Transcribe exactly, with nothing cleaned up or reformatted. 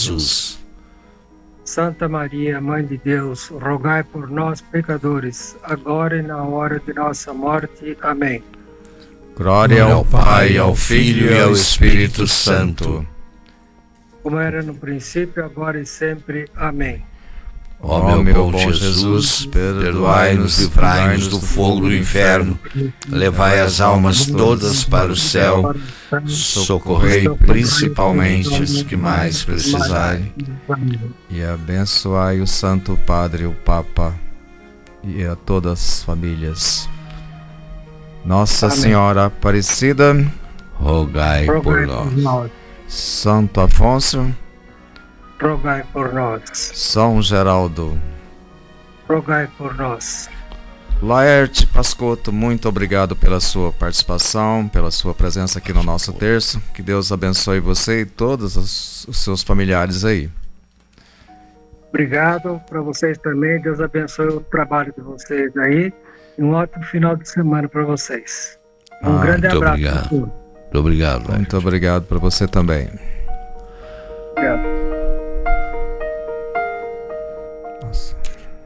Jesus. Santa Maria, Mãe de Deus, rogai por nós, pecadores, agora e na hora de nossa morte. Amém. Glória ao Pai, ao Filho e ao Espírito Santo. Como era no princípio, agora e sempre. Amém. Ó meu bom Jesus, perdoai-nos, livrai-nos do fogo do inferno, levai as almas todas para o céu, socorrei principalmente os que mais precisarem. E abençoai o Santo Padre, o Papa, e a todas as famílias. Nossa Amém. Senhora Aparecida, Rogai por nós. Santo Afonso, rogai por nós. São Geraldo, Rogai por nós. Laerte Pascotto, muito obrigado pela sua participação, pela sua presença aqui no nosso terço. Que Deus abençoe você e todos os, os seus familiares aí. Obrigado para vocês também. Deus abençoe o trabalho de vocês aí. E um ótimo final de semana para vocês. Um Ah, grande muito abraço. obrigado. Muito obrigado, Muito obrigado para você também. Obrigado.